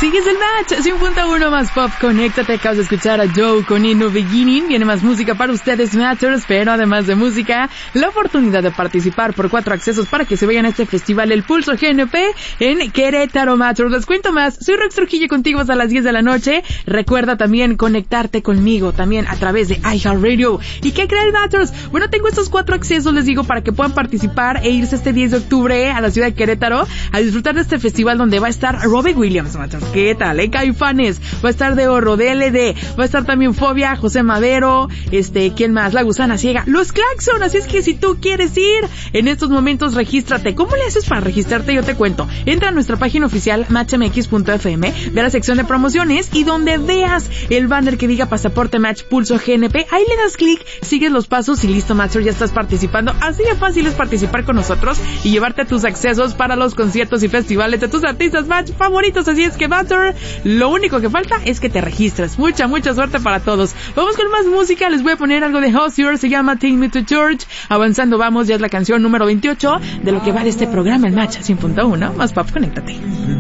Sigues el match, 100.1 más pop, conéctate, acabas de escuchar a Joe con In New Beginning, viene más música para ustedes, Matters, pero además de música, la oportunidad de participar por 4 accesos para que se vayan a este festival El Pulso GNP en Querétaro, Matters. Les cuento más, soy Rox Trujillo contigo hasta las 10 de la noche, recuerda también conectarte conmigo, también a través de iHeartRadio. ¿Y qué creen, Matters? Bueno, tengo estos 4 accesos, les digo, para que puedan participar e irse este 10 de octubre a la ciudad de Querétaro a disfrutar de este festival donde va a estar Robbie Williams, Matters. ¿Qué tal? Caifanes, va a estar de Horror, DLD, va a estar también Fobia, José Madero, ¿quién más? La Gusana Ciega, Los Claxon. Así es que si tú quieres ir en estos momentos, regístrate. ¿Cómo le haces para registrarte? Yo te cuento. Entra a nuestra página oficial matchmx.fm, ve la sección de promociones y donde veas el banner que diga Pasaporte Match Pulso GNP, ahí le das clic, sigues los pasos y listo, Matcher, ya estás participando. Así de fácil es participar con nosotros y llevarte tus accesos para los conciertos y festivales de tus artistas match favoritos. Así es que, Matcher, lo único que falta es que te registres. Mucha suerte para todos. Vamos con más música. Les voy a poner algo de Hozier. Se llama Take Me to Church. Avanzando vamos. Ya es la canción número 28 de lo que va de este programa, el Match 100.1. Más pop, conéctate.